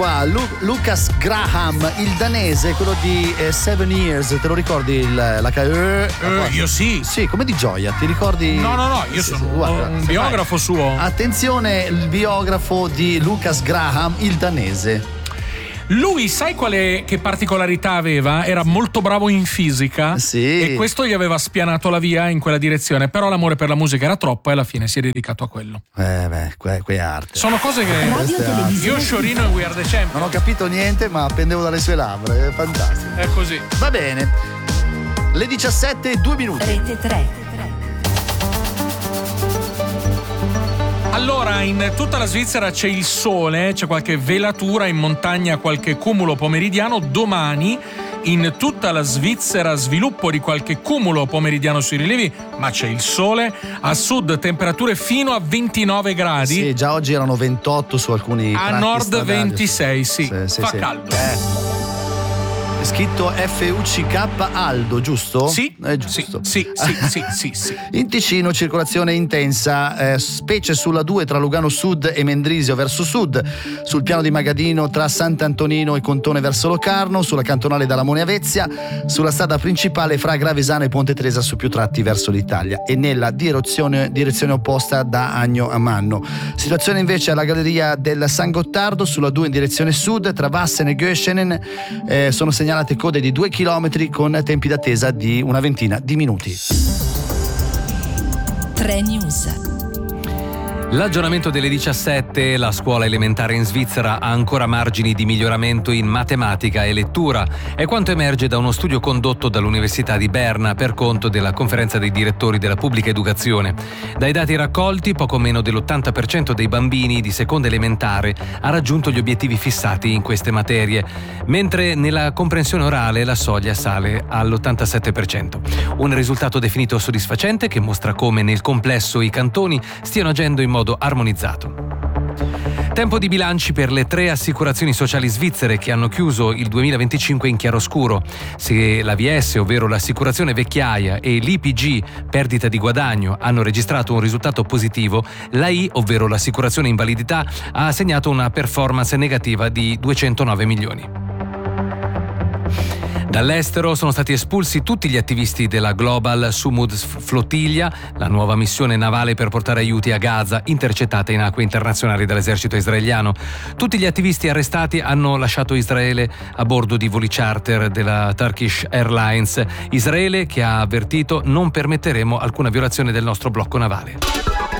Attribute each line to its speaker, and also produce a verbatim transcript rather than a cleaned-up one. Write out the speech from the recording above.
Speaker 1: qua, Lu- Lucas Graham, il danese, quello di eh, Seven Years, te lo ricordi il, la ca- eh,
Speaker 2: eh, io sì.
Speaker 1: Sì, come di Gioia, ti ricordi?
Speaker 2: No, no, no, io
Speaker 1: sì,
Speaker 2: sono
Speaker 1: sì,
Speaker 2: un,
Speaker 1: guarda,
Speaker 2: un biografo
Speaker 1: vai.
Speaker 2: suo.
Speaker 1: Attenzione, il biografo di Lucas Graham, il danese.
Speaker 2: Lui, sai quale che particolarità aveva? Era molto bravo in fisica,
Speaker 1: sì.
Speaker 2: E questo gli aveva spianato la via in quella direzione, però l'amore per la musica era troppo e alla fine si è dedicato a quello.
Speaker 1: Eh beh, que- que arte.
Speaker 2: Sono cose che io Sciorino e We Are The Champions.
Speaker 1: Non ho capito niente, ma pendevo dalle sue labbra, è fantastico.
Speaker 2: È così.
Speaker 1: Va bene. Le diciassette e due minuti.
Speaker 3: Rete tre.
Speaker 2: Allora, in tutta la Svizzera c'è il sole, c'è qualche velatura, in montagna qualche cumulo pomeridiano. Domani in tutta la Svizzera sviluppo di qualche cumulo pomeridiano sui rilievi, ma c'è il sole. A sud temperature fino a ventinove gradi.
Speaker 1: Sì, già oggi erano ventotto su alcuni
Speaker 2: a
Speaker 1: tratti
Speaker 2: nord
Speaker 1: stradali.
Speaker 2: ventisei, sì,
Speaker 1: sì, sì
Speaker 2: fa
Speaker 1: sì.
Speaker 2: caldo.
Speaker 1: Eh. È scritto F U C K Aldo, giusto?
Speaker 2: Sì,
Speaker 1: è giusto.
Speaker 2: Sì, sì, sì, sì, sì, sì.
Speaker 1: In Ticino circolazione intensa, eh, specie sulla due tra Lugano Sud e Mendrisio verso sud, sul piano di Magadino tra Sant'Antonino e Contone verso Locarno, sulla cantonale da Lamone a Vezia, sulla strada principale fra Gravesano e Ponte Tresa su più tratti verso l'Italia e nella direzione, direzione opposta da Agno a Manno. Situazione invece alla galleria del San Gottardo sulla due in direzione sud tra Vassen e Göschenen, eh, sono segnalate code di due chilometri con tempi d'attesa di una ventina di minuti.
Speaker 3: tre News.
Speaker 4: L'aggiornamento delle diciassette, la scuola elementare in Svizzera ha ancora margini di miglioramento in matematica e lettura. È quanto emerge da uno studio condotto dall'Università di Berna per conto della Conferenza dei direttori della pubblica educazione. Dai dati raccolti, poco meno dell'ottanta per cento dei bambini di seconda elementare ha raggiunto gli obiettivi fissati in queste materie, mentre nella comprensione orale la soglia sale all'ottantasette per cento. Un risultato definito soddisfacente che mostra come nel complesso i cantoni stiano agendo in modo armonizzato. Tempo di bilanci per le tre assicurazioni sociali svizzere che hanno chiuso il duemilaventicinque in chiaroscuro. Se l'A V S, ovvero l'assicurazione vecchiaia, e l'I P G, perdita di guadagno, hanno registrato un risultato positivo, l'A I, ovvero l'assicurazione invalidità, ha segnato una performance negativa di duecentonove milioni. Dall'estero sono stati espulsi tutti gli attivisti della Global Sumud Flottiglia, la nuova missione navale per portare aiuti a Gaza, intercettata in acque internazionali dall'esercito israeliano. Tutti gli attivisti arrestati hanno lasciato Israele a bordo di voli charter della Turkish Airlines. Israele che ha avvertito: non permetteremo alcuna violazione del nostro blocco navale.